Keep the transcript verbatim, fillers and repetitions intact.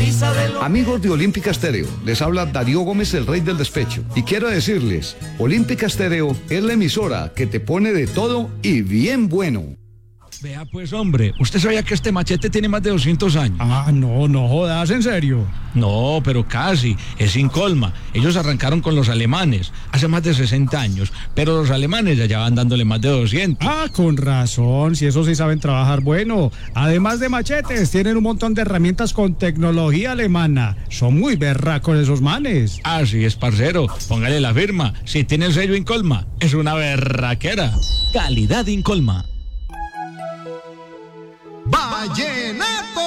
risa de los... Amigos de Olímpica Estéreo, les habla Darío Gómez, el rey del despecho. Y quiero decirles, Olímpica Estéreo es la emisora que te pone de todo y bien bueno. Vea pues, hombre, ¿usted sabía que este machete tiene más de doscientos años? Ah, no, no jodas, ¿en serio? No, pero casi, es Incolma. Ellos arrancaron con los alemanes hace más de sesenta años, pero los alemanes ya, ya van dándole más de doscientos. Ah, con razón, si eso sí saben trabajar bueno. Además de machetes, tienen un montón de herramientas con tecnología alemana. Son muy berracos esos manes. Así es, parcero, póngale la firma. Si tiene el sello Incolma, es una berraquera. Calidad Incolma. Vallenato.